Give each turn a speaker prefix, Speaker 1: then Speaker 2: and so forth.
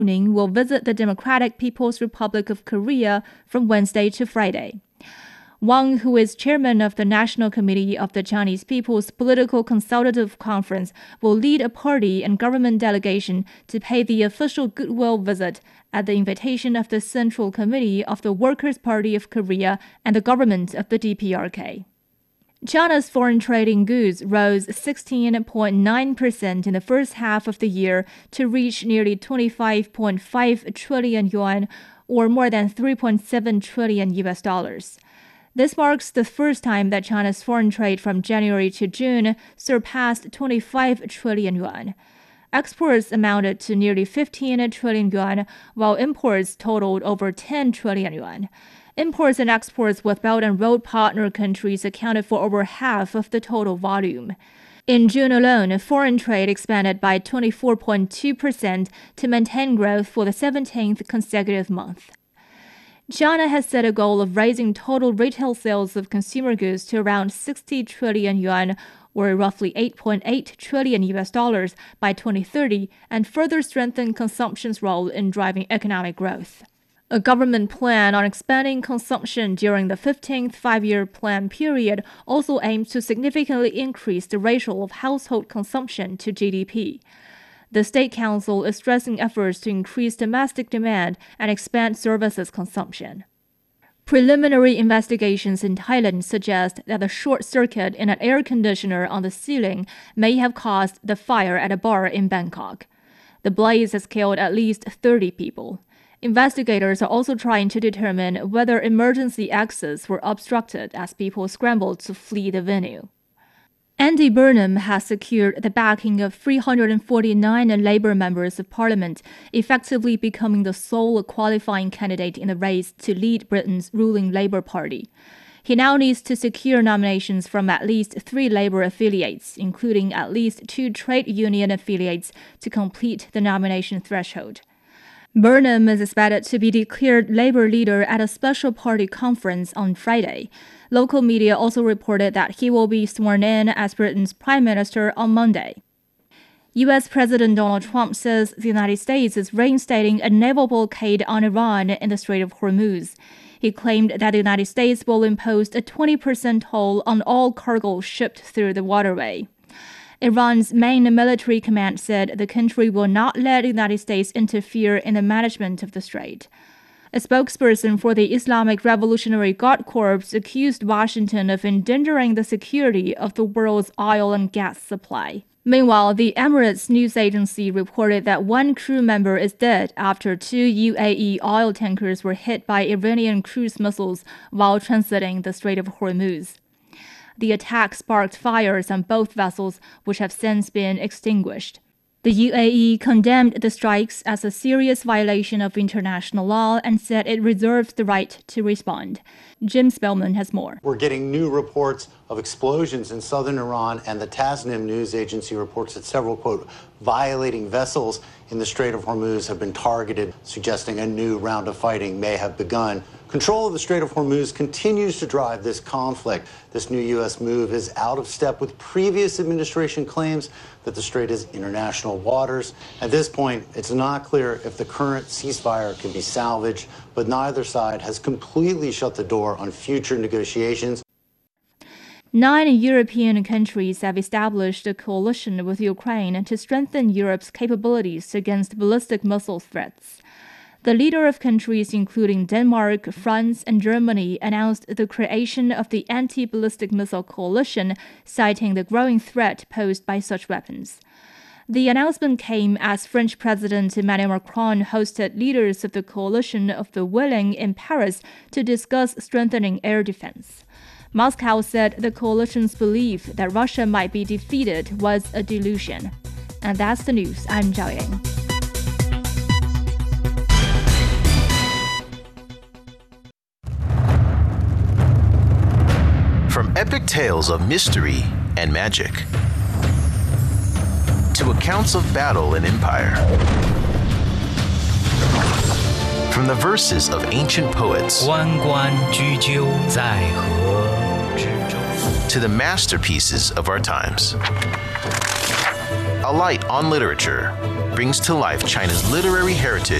Speaker 1: will visit the Democratic People's Republic of Korea from Wednesday to Friday. Wang, who is chairman of the National Committee of the Chinese People's Political Consultative Conference, will lead a party and government delegation to pay the official goodwill visit at the invitation of the Central Committee of the Workers' Party of Korea and the government of the DPRK. China's foreign trade in goods rose 16.9% in the first half of the year to reach nearly 25.5 trillion yuan, or more than $3.7 trillion. This marks the first time that China's foreign trade from January to June surpassed 25 trillion yuan. Exports amounted to nearly 15 trillion yuan, while imports totaled over 10 trillion yuan. Imports and exports with Belt and Road partner countries accounted for over half of the total volume. In June alone, foreign trade expanded by 24.2% to maintain growth for the 17th consecutive month. China has set a goal of raising total retail sales of consumer goods to around 60 trillion yuan, or roughly $8.8 trillion by 2030, and further strengthen consumption's role in driving economic growth. A government plan on expanding consumption during the 15th five-year plan period also aims to significantly increase the ratio of household consumption to GDP. The State Council is stressing efforts to increase domestic demand and expand services consumption. Preliminary investigations in Thailand suggest that a short circuit in an air conditioner on the ceiling may have caused the fire at a bar in Bangkok. The blaze has killed at least 30 people. Investigators are also trying to determine whether emergency exits were obstructed as people scrambled to flee the venue. Andy Burnham has secured the backing of 349 Labour members of Parliament, effectively becoming the sole qualifying candidate in the race to lead Britain's ruling Labour Party. He now needs to secure nominations from at least 3 Labour affiliates, including at least 2 trade union affiliates, to complete the nomination threshold. Burnham is expected to be declared Labour leader at a special party conference on Friday. Local media also reported that he will be sworn in as Britain's Prime Minister on Monday. U.S. President Donald Trump says the United States is reinstating a naval blockade on Iran in the Strait of Hormuz. He claimed that the United States will impose a 20% toll on all cargo shipped through the waterway. Iran's main military command said the country will not let the United States interfere in the management of the strait. A spokesperson for the Islamic Revolutionary Guard Corps accused Washington of endangering the security of the world's oil and gas supply. Meanwhile, the Emirates news agency reported that 1 crew member is dead after 2 UAE oil tankers were hit by Iranian cruise missiles while transiting the Strait of Hormuz. The attack sparked fires on both vessels, which have since been extinguished. The UAE condemned the strikes as a serious violation of international law and said it reserves the right to respond. Jim Spellman has more.
Speaker 2: We're getting new reports of explosions in southern Iran, and the Tasnim news agency reports that several, quote, violating vessels in the Strait of Hormuz have been targeted, suggesting a new round of fighting may have begun. Control of the Strait of Hormuz continues to drive this conflict. This new U.S. move is out of step with previous administration claims that the strait is international waters. At this point, it's not clear if the current ceasefire can be salvaged, but neither side has completely shut the door on future negotiations.
Speaker 1: 9 European countries have established a coalition with Ukraine to strengthen Europe's capabilities against ballistic missile threats. The leader of countries including Denmark, France, and Germany announced the creation of the Anti-Ballistic Missile Coalition, citing the growing threat posed by such weapons. The announcement came as French President Emmanuel Macron hosted leaders of the Coalition of the Willing in Paris to discuss strengthening air defense. Moscow said the coalition's belief that Russia might be defeated was a delusion. And that's the news. I'm Zhao Yang.
Speaker 3: From epic tales of mystery and magic to accounts of battle and empire, from the verses of ancient poets
Speaker 4: 万观雎鸠，在河之洲
Speaker 3: to the masterpieces of our times. A Light on Literature brings to life China's literary heritage